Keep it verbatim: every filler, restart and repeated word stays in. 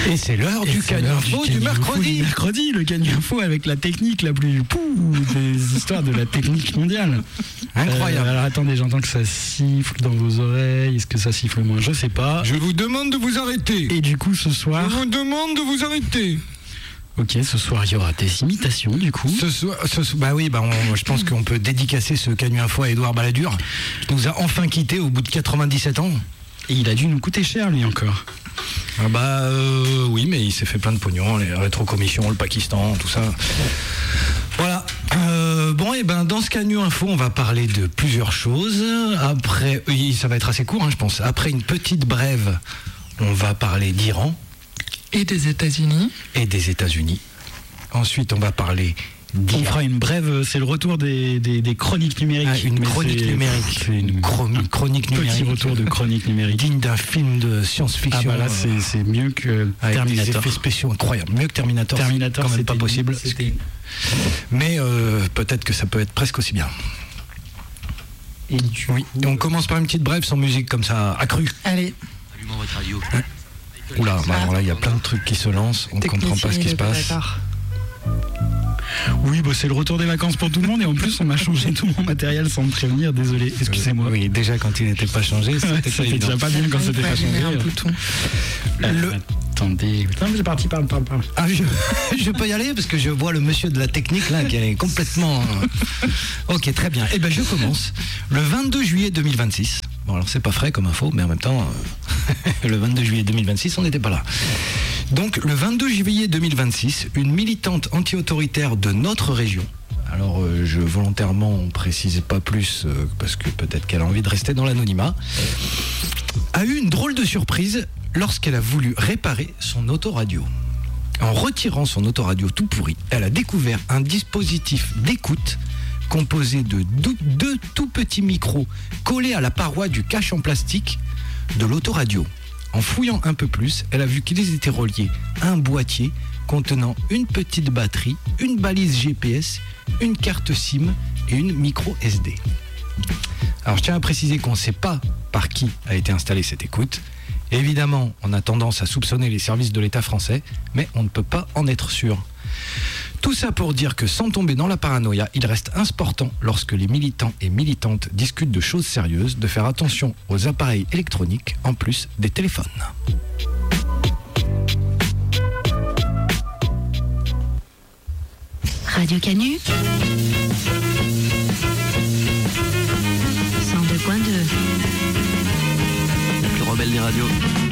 Et c'est l'heure du Canu Info du mercredi. Du mercredi, le Canu Info avec la technique la plus pouh des histoires de la technique mondiale. Incroyable. Euh, alors attendez, j'entends que ça siffle dans vos oreilles. Est-ce que ça siffle moins? Je sais pas. Je vous demande de vous arrêter. Et du coup, ce soir. Je vous demande de vous arrêter. Ok, ce soir il y aura des imitations du coup. Ce soir, ce, bah oui, bah on, je pense qu'on peut dédicacer ce Canu Info à Édouard Balladur, qui nous a enfin quittés au bout de quatre-vingt-dix-sept ans. Et il a dû nous coûter cher lui encore. Ah bah euh, oui, mais il s'est fait plein de pognon, les rétrocommissions, le Pakistan, tout ça. Voilà. Euh, bon, et ben dans ce Canu Info, on va parler de plusieurs choses. Après, oui, ça va être assez court, hein, je pense. Après une petite brève, on va parler d'Iran. Et des États-Unis. Et des États-Unis. Ensuite, on va parler d'I A. On fera une brève, c'est le retour des, des, des chroniques numériques. Ah, une chronique numérique. C'est une Chron- chronique numérique. Petit retour de chronique numérique. Digne d'un film de science-fiction. Ah bah là, c'est, c'est mieux que avec Terminator. des effets spéciaux incroyables. Mieux que Terminator. Terminator, c'est quand même pas c'était- possible. c'était- Mais euh, peut-être que ça peut être presque aussi bien. Et du Oui. coup, Et on commence par une petite brève sans musique comme ça, accrue. Allez. Allumons votre radio. Oula, bah alors là, il y a plein de trucs qui se lancent. On ne comprend pas ce qui se passe. Oui, bah, c'est le retour des vacances pour tout le monde et en plus on m'a changé tout mon matériel sans me prévenir, désolé, excusez-moi. Oui, déjà quand il n'était pas changé, Ouais, c'était pas c'était évident. déjà pas bien quand c'était pas changé. un bouton. Le... Attendez, putain, c'est parti, parle, parle, parle. Ah, je, je peux y aller parce que je vois le monsieur de la technique là qui est complètement. Ok, très bien. Eh ben je commence. Le vingt-deux juillet deux mille vingt-six. Bon alors c'est pas frais comme info, mais en même temps, euh, le vingt-deux juillet deux mille vingt-six, on n'était pas là. Donc le vingt-deux juillet deux mille vingt-six, une militante anti-autoritaire de notre région. Alors euh, je volontairement on précise pas plus euh, parce que peut-être qu'elle a envie de rester dans l'anonymat, a eu une drôle de surprise lorsqu'elle a voulu réparer son autoradio. En retirant son autoradio tout pourri, elle a découvert un dispositif d'écoute composé de deux, deux tout petits micros collés à la paroi du cache en plastique de l'autoradio. En fouillant un peu plus, elle a vu qu'ils étaient reliés à un boîtier contenant une petite batterie, une balise G P S, une carte SIM et une micro S D. Alors je tiens à préciser qu'on ne sait pas par qui a été installée cette écoute. Évidemment, on a tendance à soupçonner les services de l'État français, mais on ne peut pas en être sûr. Tout ça pour dire que sans tomber dans la paranoïa, il reste important, lorsque les militants et militantes discutent de choses sérieuses, de faire attention aux appareils électroniques en plus des téléphones. Radio Canu cent deux point deux. La plus rebelle des radios.